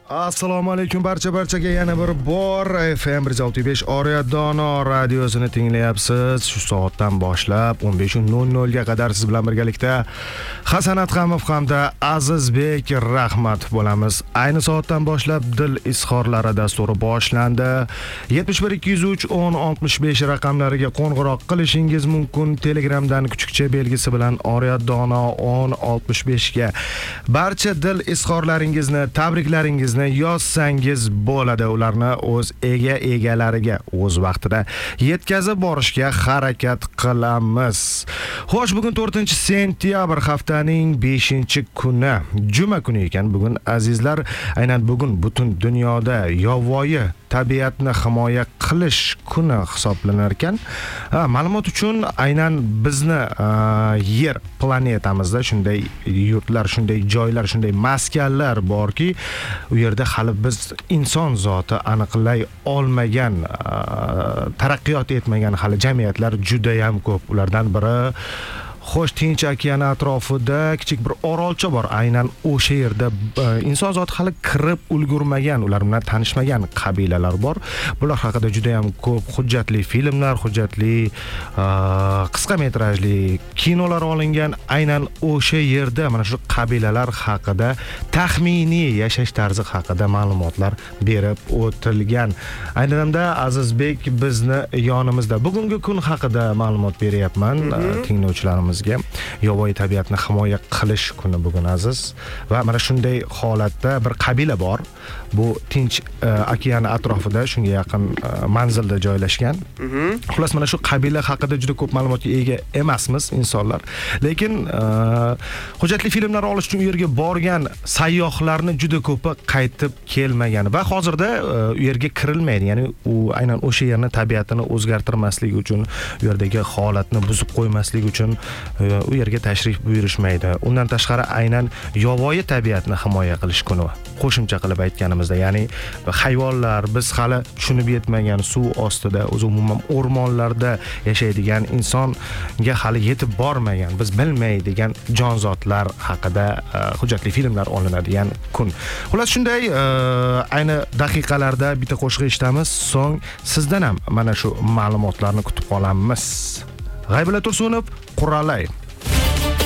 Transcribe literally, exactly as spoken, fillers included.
Assalomu alaykum barcha barchaga yana bir bor F M bir yuz olti besh Oriyat Dono radiosini tinglayapsiz. Shu soatdan boshlab o'n besh nol nol ga qadar siz bilan birgalikda Hasanat Hamov hamda Azizbek Rahmat bo'lamiz. Ayni soatdan boshlab Dil izhorlari dasturi boshlandi. yetmish bir ikki yuz uch o'n oltmish besh raqamlariga qo'ng'iroq qilishingiz mumkin. Telegramdan kuchukcha belgisi bilan Oriyat Dono o'n oltmish besh ga barcha dil izhorlaringizni, tabriklaringizni yozsangiz bo'ladi. Ularni o'z ega egalariga o'z vaqtida yetkazib borishga harakat qilamiz. Xo'sh, bugun to'rtinchi sentyabr, haftaning beshinchi kuni, juma kuni ekan bugun azizlar. Aynan bugun butun dunyoda yovvoyi tabiatni himoya qilish kuni hisoblanar ekan. Ma'lumot uchun aynan bizni yer planetamizda shunday yurtlar, shunday joylar, shunday maskanlar borki, u yerda hali biz inson zoti aniqlay olmagan, taraqqiyot etmagan hali jamiyatlar juda ham ko'p. Ulardan biri Xo'sh, Tinch okeani atrofida kichik bir orolcha bor. Aynan o'sha yerda inson zoti hali kirib ulgurmagan, ular bilan tanishmagan qabilalar bor. Bular haqida juda ham ko'p hujjatli filmlar, hujjatli qisqa metrajli kinolar olingan. Aynan o'sha yerda mana shu qabilalar haqida, taxminiy yashash tarzi haqida ma'lumotlar berib o'tilgan. Ayni damda Azizbek bizni yonimizda. Bugungi kun haqida ma'lumot beryapman tinglovchilarimiz. Yovvoyi tabiatni himoya qilish kuni bugun aziz. Va mana shunday holatda bir qabila bor. Bu Tinch okeani atrofida, shunga yaqin manzilda joylashgan. Xullas, mana shu qabila haqida juda ko'p ma'lumotga ega emasmiz insonlar. Lekin hujjatli filmlar olish uchun u yerga borgan sayyohlarni juda ko'pi qaytib kelmagan va hozirda u yerga kirilmaydi. Ya'ni u aynan o'sha yerning tabiatini o'zgartirmaslik uchun, u yerdagi holatni buzib qo'ymaslik uchun u yerga tashrif buyurishmaydi. Undan tashqari aynan yovvoyi tabiatni himoya qilish kuni. Qo'shimcha qilib aytganimizda, ya'ni hayvonlar, biz hali tushunib yetmagan suv ostida, o'zi umuman o'rmonlarda yashaydigan, insonga hali yetib bormagan, biz bilmaydigan jonzotlar haqida hujjatli filmlar olinadigan kun. Xullas, shunday ayni daqiqalarda bitta qo'shiq eshitamiz, so'ng sizdan ham mana shu ma'lumotlarni kutib qolamiz. G'aybulla Tursunov, Qur'alay.